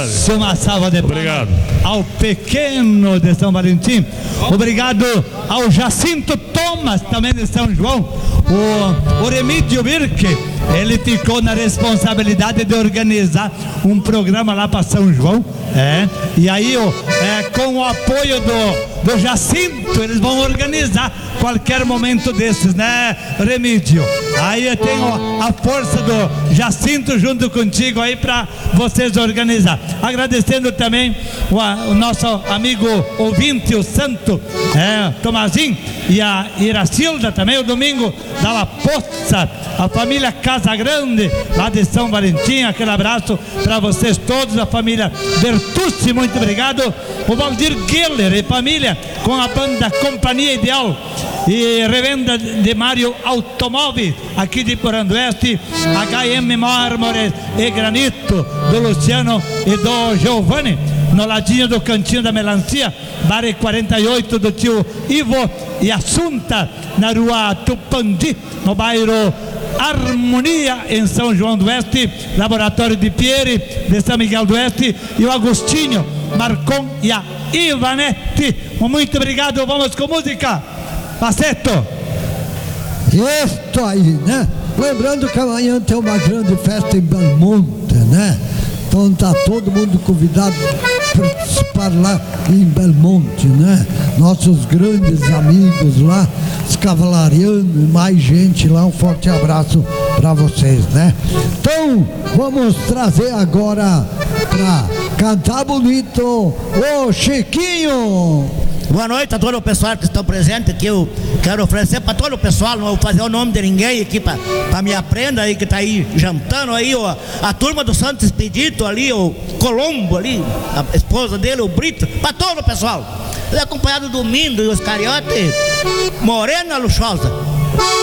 verdade. Uma salva de palmas. Obrigado. Ao pequeno de São Valentim. Obrigado ao Jacinto Thomas, também de São João. O Remídio Birke, ele ficou na responsabilidade de organizar um programa lá para São João. E aí, com o apoio do Jacinto, eles vão organizar qualquer momento desses, né, Remídio? Aí eu tenho a força do Jacinto junto contigo aí para vocês organizar. Agradecendo também o nosso amigo ouvinte, o Santo Tomazinho, e a Iracilda também, o Domingo da La Poça, a família Casa Grande, lá de São Valentim. Aquele abraço para vocês todos, a família Bertucci, muito obrigado. O Valdir Geller e família, com a banda Companhia Ideal e revenda de Mário Automóveis aqui de Porandueste, HM Mármores e Granito do Luciano e do Giovanni, no ladinho do Cantinho da Melancia, bar 48 do tio Ivo, e Assunta na rua Tupandi, no bairro Harmonia, em São João do Oeste, Laboratório de Pieri de São Miguel do Oeste, e o Agostinho Marcon e a Ivanete. Muito obrigado, vamos com música. Paceto. Isso aí, né? Lembrando que amanhã tem uma grande festa em Belmonte, né? Então tá todo mundo convidado para participar lá em Belmonte, né? Nossos grandes amigos lá, os cavalarianos e mais gente lá. Um forte abraço para vocês, né? Então vamos trazer agora para cantar bonito o Chiquinho. Boa noite a todo o pessoal que estão presentes aqui. Eu quero oferecer para todo o pessoal, não vou fazer o nome de ninguém aqui para minha prenda aí que está aí jantando aí, ó, a turma do Santo Expedito ali, o Colombo ali, a esposa dele, o Brito, para todo o pessoal. Ele é acompanhado do Mindo e os Cariotes, Morena Luxosa.